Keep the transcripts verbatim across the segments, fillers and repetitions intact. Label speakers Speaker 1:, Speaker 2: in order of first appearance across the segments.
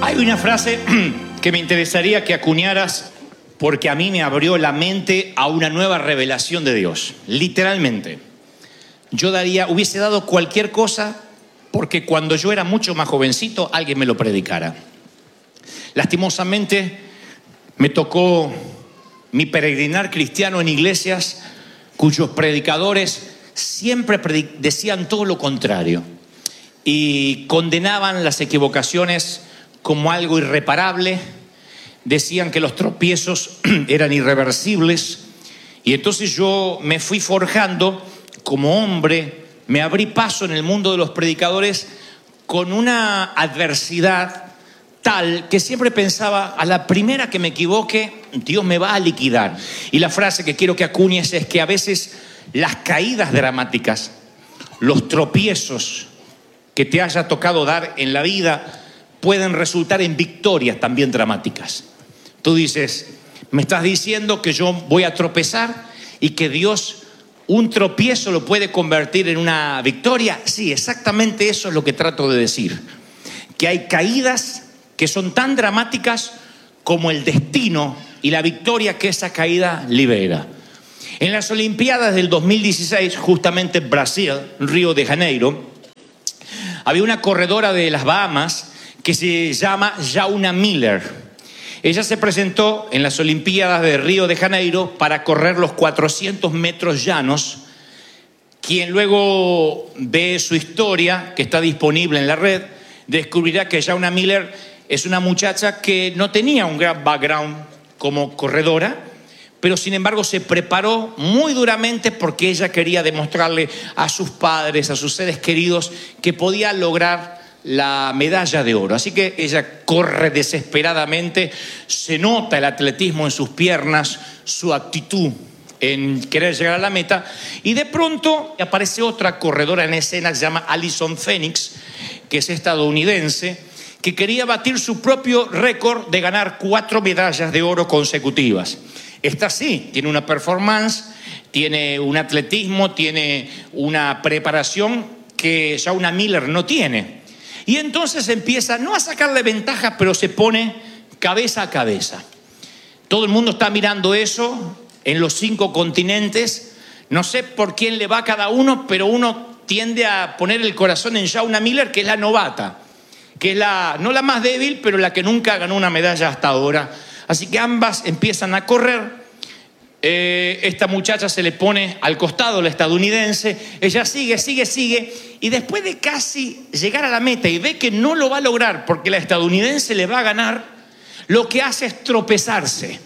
Speaker 1: Hay una frase que me interesaría que acuñaras porque a mí me abrió la mente a una nueva revelación de Dios. Literalmente. Yo daría, hubiese dado cualquier cosa porque cuando yo era mucho más jovencito alguien me lo predicara. Lastimosamente me tocó mi peregrinar cristiano en iglesias cuyos predicadores siempre predic- decían todo lo contrario y condenaban las equivocaciones como algo irreparable. Decían que los tropiezos eran irreversibles y entonces yo me fui forjando como hombre, me abrí paso en el mundo de los predicadores con una adversidad tal que siempre pensaba, a la primera que me equivoque, Dios me va a liquidar. Y la frase que quiero que acuñes es que a veces las caídas dramáticas, los tropiezos que te haya tocado dar en la vida pueden resultar en victorias también dramáticas. Tú dices, me estás diciendo que yo voy a tropezar y que Dios un tropiezo lo puede convertir en una victoria. Sí, exactamente eso es lo que trato de decir. Que hay caídas que son tan dramáticas como el destino y la victoria que esa caída libera. En las Olimpiadas del dos mil dieciséis, justamente en Brasil, Río de Janeiro, había una corredora de las Bahamas que se llama Shauna Miller. Ella se presentó en las Olimpiadas de Río de Janeiro para correr los cuatrocientos metros llanos. Quien luego ve su historia, que está disponible en la red, descubrirá que Shauna Miller es una muchacha que no tenía un gran background como corredora, pero sin embargo se preparó muy duramente porque ella quería demostrarle a sus padres, a sus seres queridos, que podía lograr la medalla de oro. Así que ella corre desesperadamente, se nota el atletismo en sus piernas, su actitud en querer llegar a la meta, y de pronto aparece otra corredora en escena que se llama Allyson Phoenix, que es estadounidense, que quería batir su propio récord de ganar cuatro medallas de oro consecutivas. Esta sí, tiene una performance, tiene un atletismo, tiene una preparación que Shauna Miller no tiene. Y entonces empieza, no a sacarle ventaja, pero se pone cabeza a cabeza. Todo el mundo está mirando eso en los cinco continentes. No sé por quién le va cada uno, pero uno tiende a poner el corazón en Shauna Miller, que es la novata, que es la, no la más débil, pero la que nunca ganó una medalla hasta ahora. Así que ambas empiezan a correr. Eh, esta muchacha se le pone al costado, la estadounidense. Ella sigue, sigue, sigue. Y después de casi llegar a la meta y ve que no lo va a lograr porque la estadounidense le va a ganar, lo que hace es tropezarse.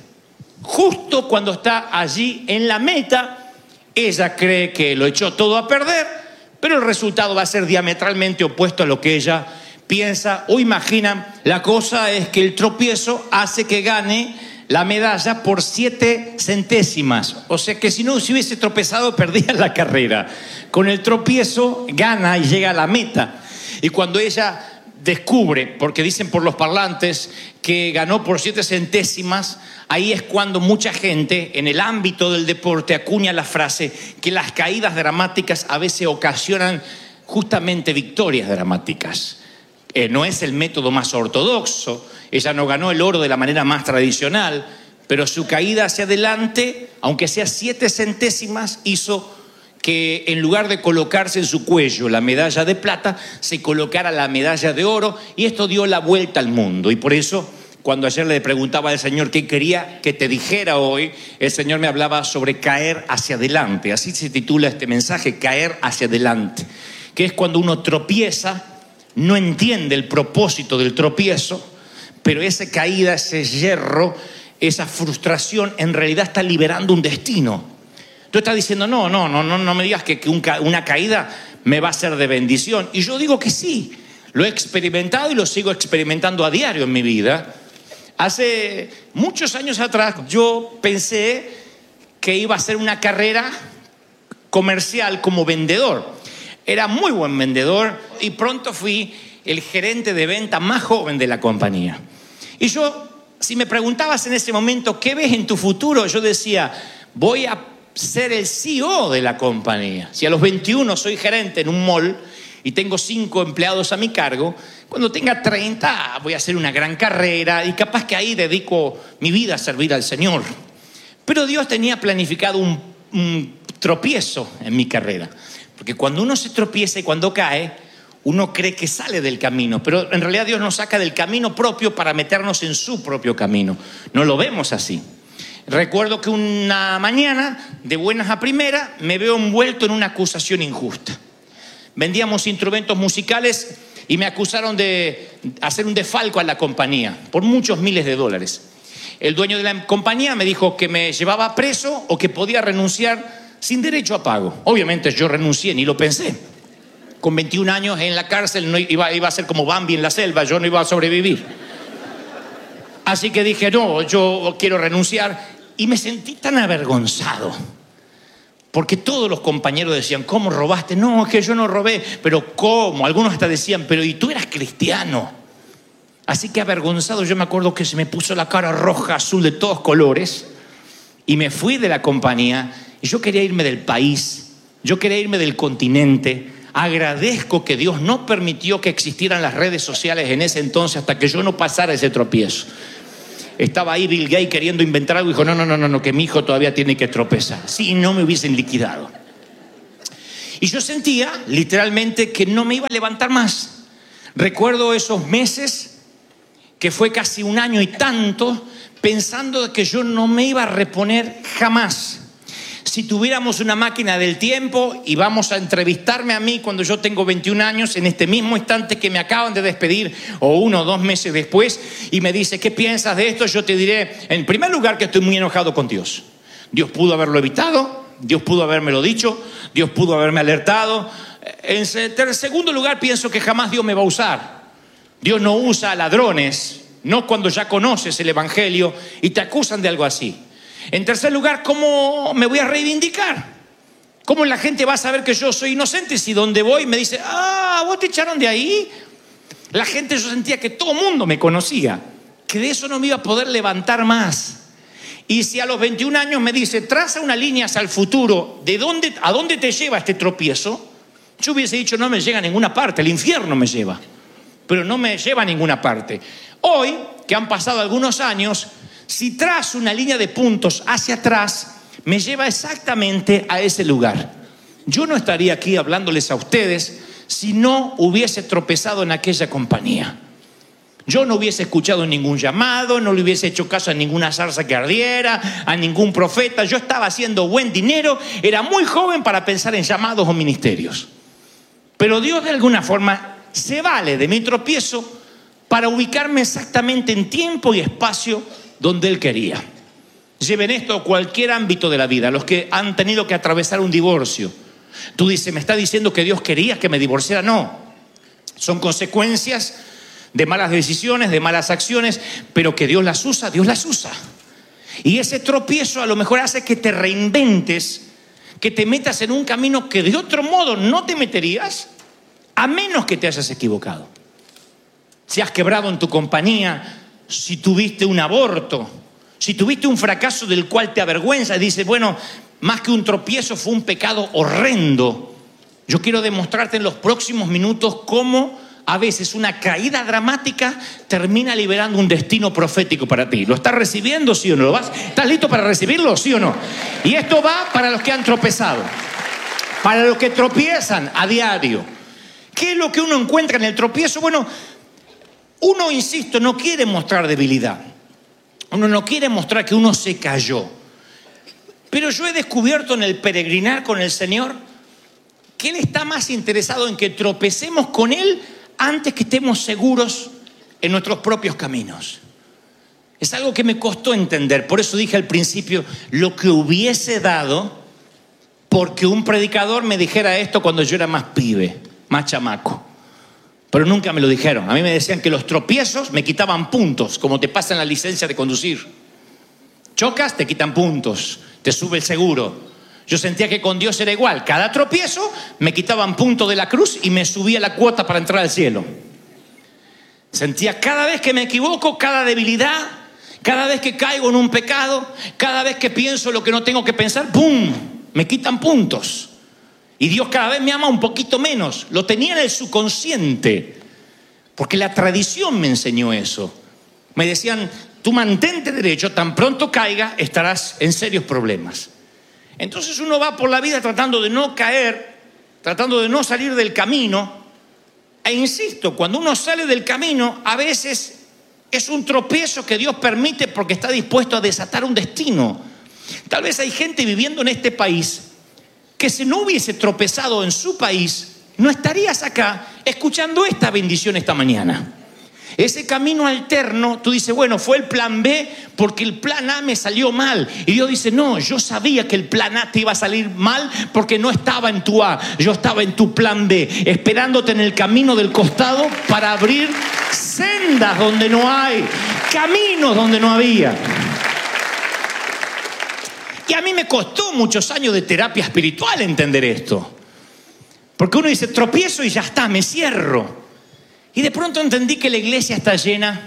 Speaker 1: Justo cuando está allí en la meta, ella cree que lo echó todo a perder, pero el resultado va a ser diametralmente opuesto a lo que ella piensa o imagina. La cosa es que el tropiezo hace que gane la medalla por siete centésimas. O sea que si no se hubiese tropezado, perdía la carrera. Con el tropiezo gana y llega a la meta. Y cuando ella descubre, porque dicen por los parlantes que ganó por siete centésimas, ahí es cuando mucha gente en el ámbito del deporte acuña la frase que las caídas dramáticas a veces ocasionan justamente victorias dramáticas. Eh, no es el método más ortodoxo. Ella no ganó el oro de la manera más tradicional, pero su caída hacia adelante, aunque sea siete centésimas, hizo que en lugar de colocarse en su cuello la medalla de plata, se colocara la medalla de oro, y esto dio la vuelta al mundo. Y por eso, cuando ayer le preguntaba al Señor qué quería que te dijera hoy, el Señor me hablaba sobre caer hacia adelante. Así se titula este mensaje, caer hacia adelante, que es cuando uno tropieza, no entiende el propósito del tropiezo, pero esa caída, ese hierro, esa frustración, en realidad está liberando un destino. Tú estás diciendo, no, no, no, no, no me digas que, que un, una caída me va a ser de bendición. Y yo digo que sí, lo he experimentado y lo sigo experimentando a diario en mi vida. Hace muchos años atrás yo pensé que iba a hacer una carrera comercial como vendedor. Era muy buen vendedor y pronto fui el gerente de venta más joven de la compañía. Y yo, si me preguntabas en ese momento, ¿qué ves en tu futuro? Yo decía, voy a ser el C E O de la compañía. Si a los veintiuno soy gerente en un mall y tengo cinco empleados a mi cargo. Cuando tenga treinta voy a hacer una gran carrera y capaz que ahí dedico mi vida a servir al Señor. Pero Dios tenía planificado un, un tropiezo en mi carrera. Porque cuando uno se tropieza y cuando cae, uno cree que sale del camino, pero en realidad Dios nos saca del camino propio para meternos en su propio camino. No lo vemos así. Recuerdo que una mañana, de buenas a primeras, me veo envuelto en una acusación injusta. Vendíamos instrumentos musicales y me acusaron de hacer un desfalco a la compañía por muchos miles de dólares. El dueño de la compañía me dijo que me llevaba preso o que podía renunciar sin derecho a pago. Obviamente yo renuncié, ni lo pensé. Con veintiún años en la cárcel no iba, iba a ser como Bambi en la selva, yo no iba a sobrevivir. Así que dije, no, yo quiero renunciar. Y me sentí tan avergonzado. Porque todos los compañeros decían, ¿cómo robaste? No, es que yo no robé. Pero ¿cómo? Algunos hasta decían, pero ¿y tú eras cristiano? Así que avergonzado, yo me acuerdo que se me puso la cara roja, azul, de todos colores. Y me fui de la compañía. Y yo quería irme del país. Yo quería irme del continente. Agradezco que Dios no permitió que existieran las redes sociales en ese entonces hasta que yo no pasara ese tropiezo. Estaba ahí Bill Gates queriendo inventar algo y dijo, no, no, no, no, que mi hijo todavía tiene que tropezar. Si no me hubiesen liquidado. Y yo sentía literalmente que no me iba a levantar más. Recuerdo esos meses, que fue casi un año y tanto, pensando que yo no me iba a reponer jamás. Si tuviéramos una máquina del tiempo y vamos a entrevistarme a mí cuando yo tengo veintiún años, en este mismo instante que me acaban de despedir, o uno o dos meses después, y me dice, ¿qué piensas de esto? Yo te diré, en primer lugar, que estoy muy enojado con Dios. Dios pudo haberlo evitado, Dios pudo habérmelo dicho, Dios pudo haberme alertado. En segundo lugar, pienso que jamás Dios me va a usar. Dios no usa a ladrones, no cuando ya conoces el Evangelio y te acusan de algo así. En tercer lugar, ¿cómo me voy a reivindicar? ¿Cómo la gente va a saber que yo soy inocente si donde voy me dice, ah, ¿vos te echaron de ahí? La gente, yo sentía que todo el mundo me conocía, que de eso no me iba a poder levantar más. Y si a los veintiún años me dice, traza una línea hacia el futuro, ¿de dónde, a dónde te lleva este tropiezo? Yo hubiese dicho, no me llega a ninguna parte, el infierno me lleva, pero no me lleva a ninguna parte. Hoy, que han pasado algunos años, si trazo una línea de puntos hacia atrás, me lleva exactamente a ese lugar. Yo no estaría aquí hablándoles a ustedes si no hubiese tropezado en aquella compañía. Yo no hubiese escuchado ningún llamado, no le hubiese hecho caso a ninguna zarza que ardiera, a ningún profeta. Yo estaba haciendo buen dinero, era muy joven para pensar en llamados o ministerios. Pero Dios de alguna forma se vale de mi tropiezo para ubicarme exactamente en tiempo y espacio donde Él quería. Lleven esto a cualquier ámbito de la vida. Los que han tenido que atravesar un divorcio. Tú dices, ¿me está diciendo que Dios quería que me divorciara? No. Son consecuencias de malas decisiones, de malas acciones, pero que Dios las usa, Dios las usa. Y ese tropiezo a lo mejor hace que te reinventes, que te metas en un camino que de otro modo no te meterías, a menos que te hayas equivocado. Si has quebrado en tu compañía, si tuviste un aborto, si tuviste un fracaso del cual te avergüenzas, dices, bueno, más que un tropiezo fue un pecado horrendo. Yo quiero demostrarte en los próximos minutos cómo a veces una caída dramática termina liberando un destino profético para ti. ¿Lo estás recibiendo, sí o no? ¿Lo vas? ¿Estás listo para recibirlo, sí o no? Y esto va para los que han tropezado, para los que tropiezan a diario. ¿Qué es lo que uno encuentra en el tropiezo? Bueno, uno, insisto, no quiere mostrar debilidad. Uno no quiere mostrar que uno se cayó. Pero yo he descubierto en el peregrinar con el Señor que Él está más interesado en que tropecemos con Él antes que estemos seguros en nuestros propios caminos. Es algo que me costó entender. Por eso dije al principio, lo que hubiese dado porque un predicador me dijera esto cuando yo era más pibe, más chamaco. Pero nunca me lo dijeron. A mí me decían que los tropiezos me quitaban puntos, como te pasa en la licencia de conducir. Chocas, te quitan puntos, te sube el seguro. Yo sentía que con Dios era igual. Cada tropiezo me quitaban puntos de la cruz y me subía la cuota para entrar al cielo. Sentía cada vez que me equivoco, cada debilidad, cada vez que caigo en un pecado, cada vez que pienso lo que no tengo que pensar, ¡pum!, me quitan puntos. y Dios cada vez me ama un poquito menos. Lo tenía en el subconsciente, porque la tradición me enseñó eso. Me decían, tú mantente derecho, tan pronto caiga, estarás en serios problemas. Entonces uno va por la vida tratando de no caer, tratando de no salir del camino. E insisto, cuando uno sale del camino, a veces es un tropiezo que Dios permite porque está dispuesto a desatar un destino. Tal vez hay gente viviendo en este país que si no hubiese tropezado en su país, no estarías acá escuchando esta bendición esta mañana. Ese camino alterno, tú dices, bueno, fue el plan B porque el plan A me salió mal. Y Dios dice, no, yo sabía que el plan A te iba a salir mal porque no estaba en tu A, yo estaba en tu plan B, esperándote en el camino del costado para abrir sendas donde no hay, caminos donde no había. Y a mí me costó muchos años de terapia espiritual entender esto. Porque uno dice, tropiezo y ya está, me cierro. Y de pronto entendí que la iglesia está llena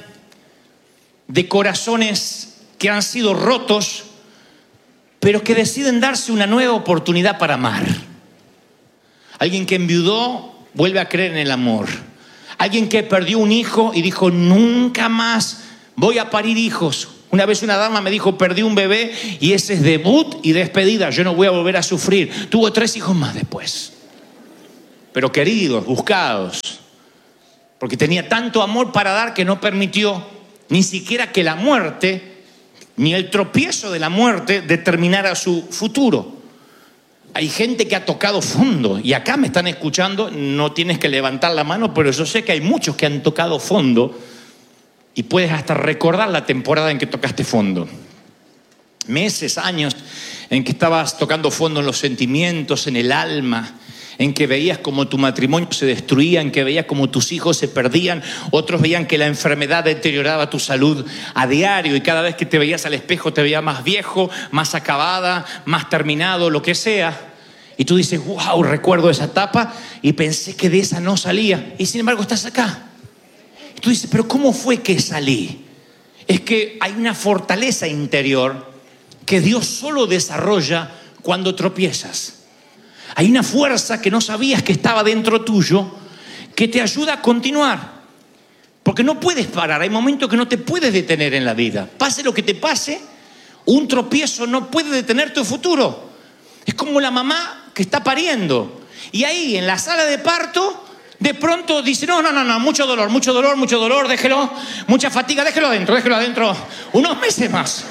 Speaker 1: de corazones que han sido rotos, pero que deciden darse una nueva oportunidad para amar. Alguien que enviudó vuelve a creer en el amor. Alguien que perdió un hijo y dijo, nunca más voy a parir hijos. Una vez una dama me dijo, perdí un bebé y ese es debut y despedida. Yo no voy a volver a sufrir. Tuvo tres hijos más después. Pero queridos, buscados. Porque tenía tanto amor para dar que no permitió ni siquiera que la muerte, ni el tropiezo de la muerte determinara su futuro. Hay gente que ha tocado fondo y acá me están escuchando, no tienes que levantar la mano, pero yo sé que hay muchos que han tocado fondo y puedes hasta recordar la temporada en que tocaste fondo. Meses, años en que estabas tocando fondo en los sentimientos, en el alma, en que veías como tu matrimonio se destruía, en que veías como tus hijos se perdían, otros veían que la enfermedad deterioraba tu salud a diario y cada vez que te veías al espejo te veías más viejo, más acabada, más terminado, lo que sea. Y tú dices, wow, recuerdo esa etapa y pensé que de esa no salía. Y sin embargo estás acá. Y tú dices, pero ¿cómo fue que salí? Es que hay una fortaleza interior que Dios solo desarrolla cuando tropiezas. Hay una fuerza que no sabías que estaba dentro tuyo que te ayuda a continuar. Porque no puedes parar, hay momentos que no te puedes detener en la vida. Pase lo que te pase, un tropiezo no puede detener tu futuro. Es como la mamá que está pariendo. Y ahí en la sala de parto, de pronto dice, no, no, no, no, mucho dolor, mucho dolor, mucho dolor, déjelo, mucha fatiga, déjelo adentro, déjelo adentro, unos meses más.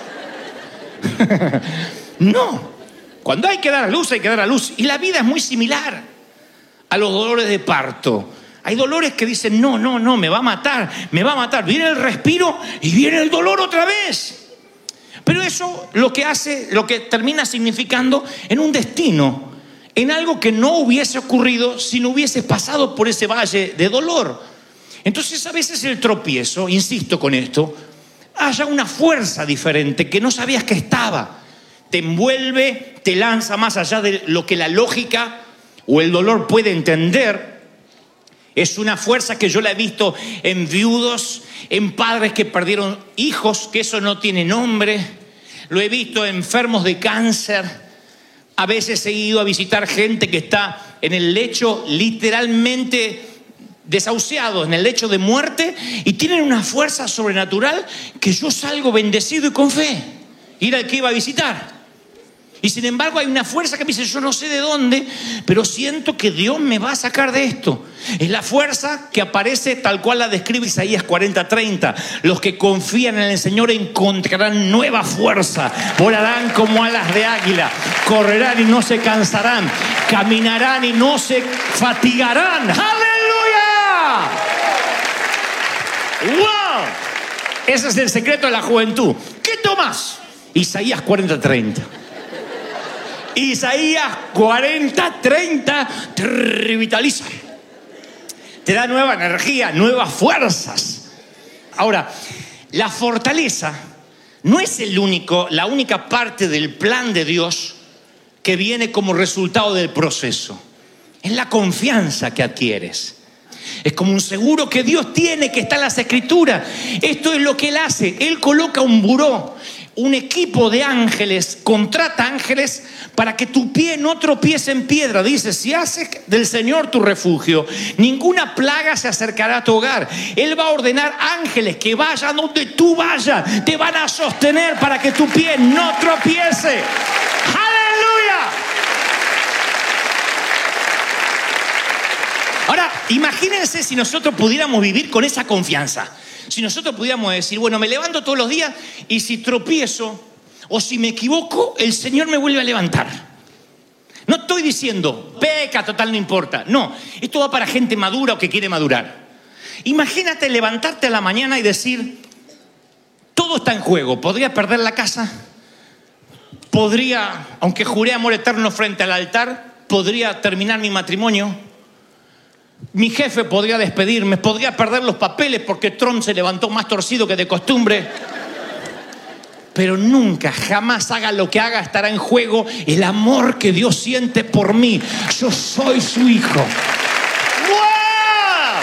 Speaker 1: No. Cuando hay que dar a luz, hay que dar a luz. Y la vida es muy similar a los dolores de parto. Hay dolores que dicen, no, no, no, me va a matar, me va a matar. Viene el respiro y viene el dolor otra vez. Pero eso lo que hace, lo que termina significando en un destino, en algo que no hubiese ocurrido si no hubieses pasado por ese valle de dolor. Entonces a veces el tropiezo, insisto con esto, haya una fuerza diferente que no sabías que estaba. Te envuelve, te lanza más allá de lo que la lógica o el dolor puede entender. Es una fuerza que yo la he visto en viudos, en padres que perdieron hijos, que eso no tiene nombre. Lo he visto en enfermos de cáncer. A veces he ido a visitar gente que está en el lecho literalmente desahuciados, en el lecho de muerte, y tienen una fuerza sobrenatural que yo salgo bendecido y con fe. Ir al que iba a visitar. Y sin embargo hay una fuerza que me dice, yo no sé de dónde, pero siento que Dios me va a sacar de esto. Es la fuerza que aparece tal cual la describe Isaías cuarenta treinta. Los que confían en el Señor encontrarán nueva fuerza. Volarán como alas de águila. Correrán y no se cansarán. Caminarán y no se fatigarán. ¡Aleluya! ¡Wow! Ese es el secreto de la juventud. ¿Qué tomas? Isaías cuarenta treinta. Isaías cuarenta treinta te revitaliza, te da nueva energía, nuevas fuerzas. Ahora, la fortaleza no es el único, la única parte del plan de Dios que viene como resultado del proceso. Es la confianza que adquieres. Es como un seguro que Dios tiene, que está en las Escrituras. Esto es lo que Él hace. Él coloca un buró un equipo de ángeles, contrata ángeles para que tu pie no tropiece en piedra. Dice, si haces del Señor tu refugio, ninguna plaga se acercará a tu hogar. Él va a ordenar ángeles que vayan donde tú vayas, te van a sostener para que tu pie no tropiece. ¡Aleluya! Ahora, imagínense si nosotros pudiéramos vivir con esa confianza. Si nosotros pudiéramos decir, bueno, me levanto todos los días y si tropiezo o si me equivoco, el Señor me vuelve a levantar. No estoy diciendo, peca, total, no importa. No, esto va para gente madura o que quiere madurar. Imagínate levantarte a la mañana y decir, todo está en juego. Podría perder la casa, podría, aunque juré amor eterno frente al altar, podría terminar mi matrimonio. Mi jefe podría despedirme, podría perder los papeles porque Trump se levantó más torcido que de costumbre. Pero nunca, jamás haga lo que haga, estará en juego el amor que Dios siente por mí. Yo soy su hijo. ¡Wow!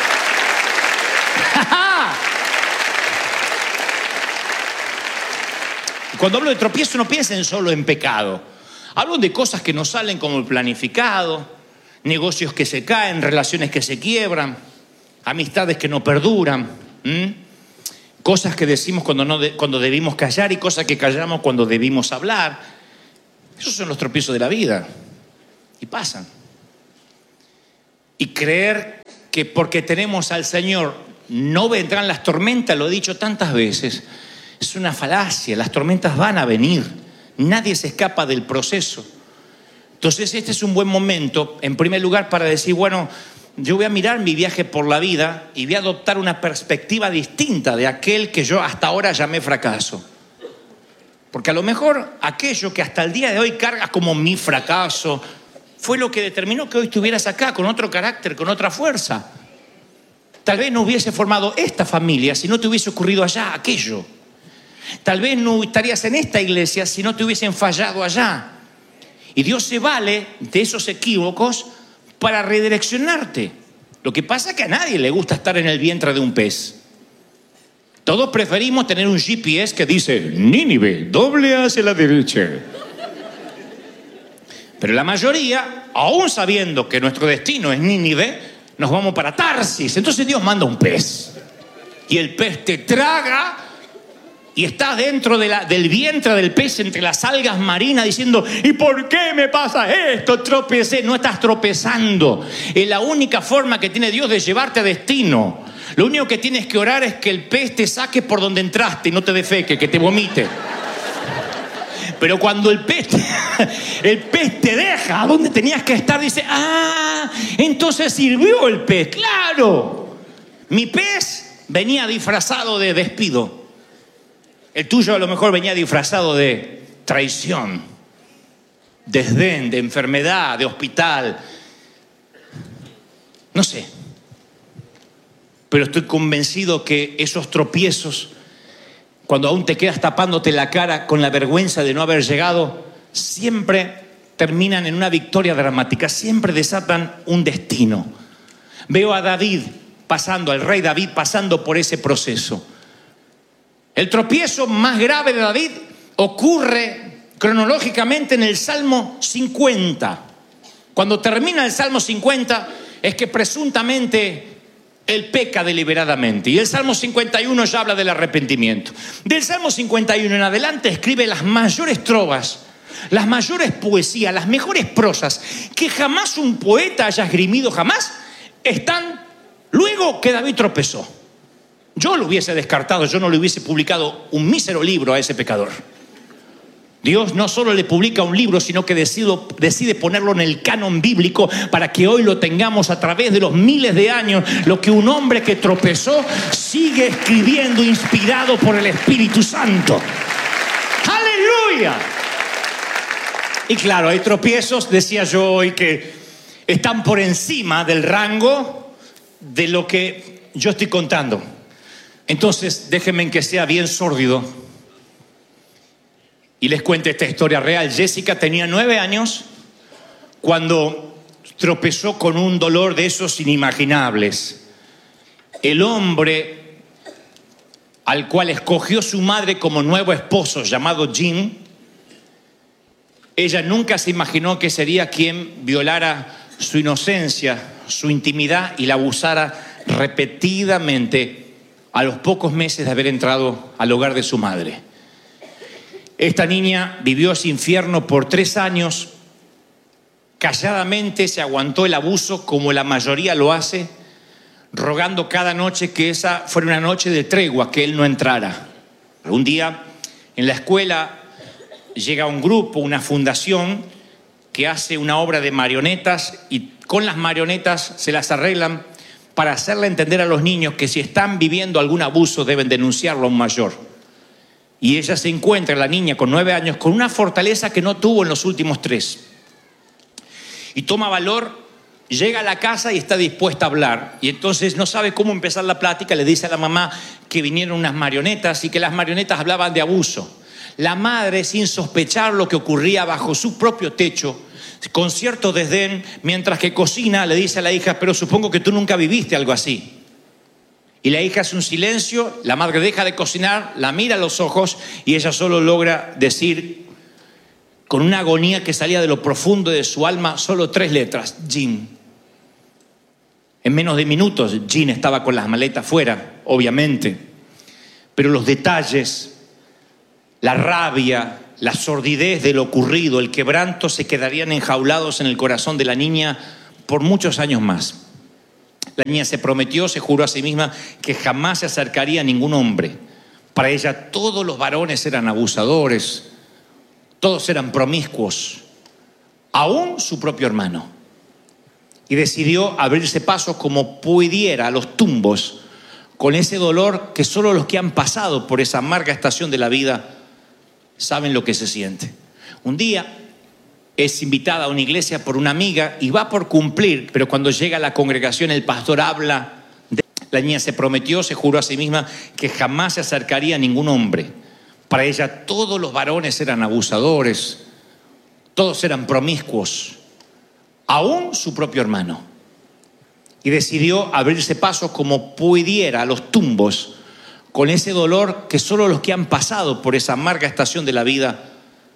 Speaker 1: Cuando hablo de tropiezo no piensen solo en pecado. Hablo de cosas que no salen como el planificado. Negocios que se caen, relaciones que se quiebran, amistades que no perduran, ¿m? Cosas que decimos cuando, no de, cuando debimos callar y cosas que callamos cuando debimos hablar. Esos son los tropiezos de la vida y pasan. Y creer que porque tenemos al Señor no vendrán las tormentas, lo he dicho tantas veces, es una falacia. Las tormentas van a venir, nadie se escapa del proceso. Entonces este es un buen momento, en primer lugar, para decir, bueno, yo voy a mirar mi viaje por la vida y voy a adoptar una perspectiva distinta de aquel que yo hasta ahora llamé fracaso. Porque a lo mejor aquello que hasta el día de hoy cargas como mi fracaso fue lo que determinó que hoy estuvieras acá con otro carácter, con otra fuerza. Tal vez no hubiese formado esta familia si no te hubiese ocurrido allá aquello. Tal vez no estarías en esta iglesia si no te hubiesen fallado allá. Y Dios se vale de esos equívocos para redireccionarte. Lo que pasa es que a nadie le gusta estar en el vientre de un pez. Todos preferimos tener un G P S que dice Nínive, doble hacia la derecha. Pero la mayoría, aún sabiendo que nuestro destino es Nínive, nos vamos para Tarsis. Entonces Dios manda un pez. Y el pez te traga. Y estás dentro de la, del vientre del pez, entre las algas marinas, diciendo, ¿y por qué me pasa esto? Tropecé. No estás tropezando. Es la única forma que tiene Dios de llevarte a destino. Lo único que tienes que orar es que el pez te saque por donde entraste y no te defeque, que te vomite. Pero cuando el pez, el pez te deja donde tenías que estar, dice, ah, entonces sirvió el pez. ¡Claro! Mi pez venía disfrazado de despido. El tuyo a lo mejor venía disfrazado de traición, desdén, de enfermedad, de hospital. No sé. Pero estoy convencido que esos tropiezos, cuando aún te quedas tapándote la cara con la vergüenza de no haber llegado, siempre terminan en una victoria dramática, siempre desatan un destino. Veo a David pasando, al rey David pasando por ese proceso. El tropiezo más grave de David ocurre cronológicamente en el Salmo cincuenta. Cuando termina el Salmo cincuenta es que presuntamente él peca deliberadamente. Y el Salmo cincuenta y uno ya habla del arrepentimiento. Del Salmo cincuenta y uno en adelante escribe las mayores trovas, las mayores poesías, las mejores prosas que jamás un poeta haya esgrimido, jamás, están luego que David tropezó. Yo lo hubiese descartado, yo no le hubiese publicado un mísero libro a ese pecador. Dios no solo le publica un libro, sino que decide, decide ponerlo en el canon bíblico para que hoy lo tengamos a través de los miles de años, lo que un hombre que tropezó sigue escribiendo inspirado por el Espíritu Santo. ¡Aleluya! Y claro, hay tropiezos, decía yo hoy, que están por encima del rango de lo que yo estoy contando. Entonces, déjenme que sea bien sórdido y les cuente esta historia real. Jessica tenía nueve años cuando tropezó con un dolor de esos inimaginables. El hombre al cual escogió su madre como nuevo esposo, llamado Jim, ella nunca se imaginó que sería quien violara su inocencia, su intimidad y la abusara repetidamente a los pocos meses de haber entrado al hogar de su madre. Esta niña vivió ese infierno por tres años, calladamente se aguantó el abuso como la mayoría lo hace, rogando cada noche que esa fuera una noche de tregua, que él no entrara. Un día en la escuela llega un grupo, una fundación que hace una obra de marionetas y con las marionetas se las arreglan para hacerle entender a los niños que si están viviendo algún abuso deben denunciarlo a un mayor. Y ella se encuentra, la niña con nueve años, con una fortaleza que no tuvo en los últimos tres. Y toma valor, llega a la casa y está dispuesta a hablar. Y entonces no sabe cómo empezar la plática, le dice a la mamá que vinieron unas marionetas y que las marionetas hablaban de abuso. La madre, sin sospechar lo que ocurría bajo su propio techo, con cierto desdén, mientras que cocina, le dice a la hija, pero supongo que tú nunca viviste algo así. Y la hija hace un silencio, la madre deja de cocinar, la mira a los ojos y ella solo logra decir, con una agonía que salía de lo profundo de su alma, solo tres letras, Jim. En menos de minutos, Jim estaba con las maletas fuera, obviamente. Pero los detalles, la rabia, la sordidez de lo ocurrido, el quebranto se quedarían enjaulados en el corazón de la niña por muchos años más. La niña se prometió, se juró a sí misma que jamás se acercaría a ningún hombre. Para ella todos los varones eran abusadores, todos eran promiscuos, aún su propio hermano. Y decidió abrirse paso como pudiera a los tumbos, con ese dolor que solo los que han pasado por esa amarga estación de la vida saben lo que se siente. Un día es invitada a una iglesia por una amiga y va por cumplir, pero cuando llega a la congregación el pastor habla de... La niña se prometió, se juró a sí misma que jamás se acercaría a ningún hombre. Para ella todos los varones eran abusadores, todos eran promiscuos, aún su propio hermano. Y decidió abrirse paso como pudiera a los tumbos, con ese dolor que solo los que han pasado por esa amarga estación de la vida